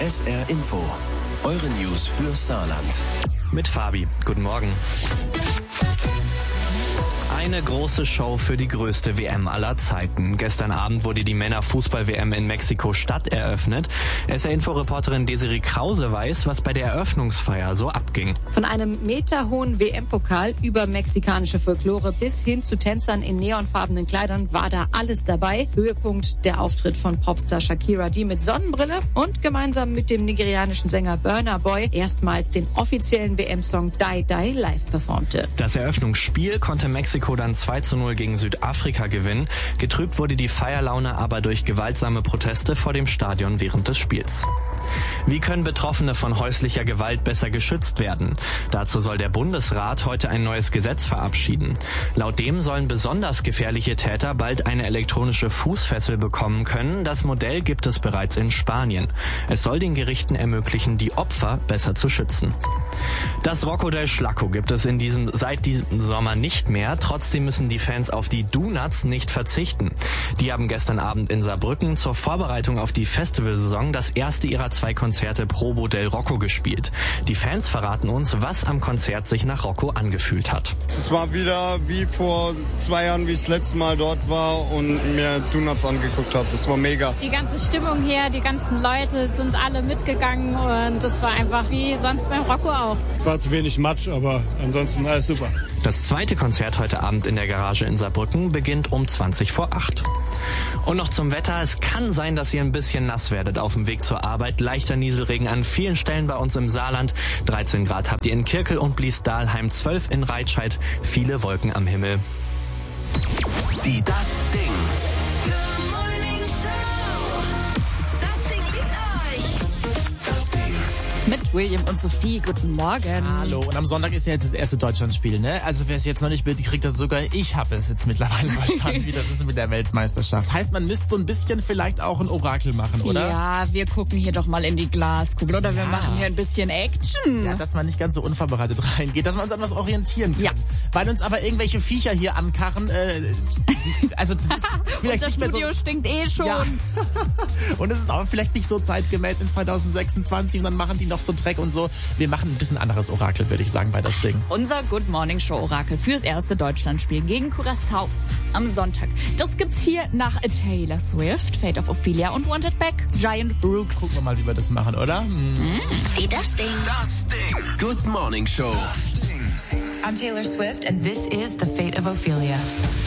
SR Info, eure News für Saarland. Mit Fabi. Guten Morgen. Eine große Show für die größte WM aller Zeiten. Gestern Abend wurde die Männer-Fußball-WM in Mexiko-Stadt eröffnet. SR-Info-Reporterin Desiree Krause weiß, was bei der Eröffnungsfeier so abging. Von einem meterhohen WM-Pokal über mexikanische Folklore bis hin zu Tänzern in neonfarbenen Kleidern war da alles dabei. Höhepunkt der Auftritt von Popstar Shakira, die mit Sonnenbrille und gemeinsam mit dem nigerianischen Sänger Burna Boy erstmals den offiziellen WM-Song Die Die live performte. Das Eröffnungsspiel konnte Mexiko dann 2:0 gegen Südafrika gewinnen. Getrübt wurde die Feierlaune aber durch gewaltsame Proteste vor dem Stadion während des Spiels. Wie können Betroffene von häuslicher Gewalt besser geschützt werden? Dazu soll der Bundesrat heute ein neues Gesetz verabschieden. Laut dem sollen besonders gefährliche Täter bald eine elektronische Fußfessel bekommen können. Das Modell gibt es bereits in Spanien. Es soll den Gerichten ermöglichen, die Opfer besser zu schützen. Das Rocco del Schlacco gibt es seit diesem Sommer nicht mehr. Trotzdem müssen die Fans auf die Donuts nicht verzichten. Die haben gestern Abend in Saarbrücken zur Vorbereitung auf die Festivalsaison das erste ihrer 2 Konzerte Probo del Rocco gespielt. Die Fans verraten uns, was am Konzert sich nach Rocco angefühlt hat. Es war wieder wie vor 2 Jahren, wie ich das letzte Mal dort war und mir Donuts angeguckt habe. Es war mega. Die ganze Stimmung hier, die ganzen Leute sind alle mitgegangen und das war einfach wie sonst beim Rocco auch. Es war zu wenig Matsch, aber ansonsten alles super. Das zweite Konzert heute Abend in der Garage in Saarbrücken beginnt um 20:08. Und noch zum Wetter. Es kann sein, dass ihr ein bisschen nass werdet auf dem Weg zur Arbeit. Leichter Nieselregen an vielen Stellen bei uns im Saarland. 13 Grad habt ihr in Kirkel und Bliesdahlheim, 12 in Reitscheid. Viele Wolken am Himmel. Die Das Ding. Mit William und Sophie, guten Morgen. Hallo, und am Sonntag ist ja jetzt das erste Deutschlandspiel, ne? Also wer es jetzt noch nicht mitgekriegt hat, sogar ich habe es jetzt mittlerweile verstanden, wie das ist mit der Weltmeisterschaft. Heißt, man müsste so ein bisschen vielleicht auch ein Orakel machen, oder? Ja, wir gucken hier doch mal in die Glaskugel, oder wir machen hier ein bisschen Action. Ja, dass man nicht ganz so unvorbereitet reingeht, dass wir uns an was orientieren können. Ja. Weil uns aber irgendwelche Viecher hier ankarren, also das ist vielleicht unser nicht mehr Studio so, stinkt eh schon. Ja. Und es ist auch vielleicht nicht so zeitgemäß in 2026 und dann machen die noch so Dreck und so. Wir machen ein bisschen anderes Orakel, würde ich sagen, bei das Ding. Unser Good Morning Show Orakel fürs erste Deutschlandspiel gegen Curaçao am Sonntag. Das gibt's hier nach Taylor Swift, Fate of Ophelia und Wanted Back, Giant Rooks. Gucken wir mal, wie wir das machen, oder? Die Das Ding. Das Ding. Good Morning Show. I'm Taylor Swift and this is the Fate of Ophelia.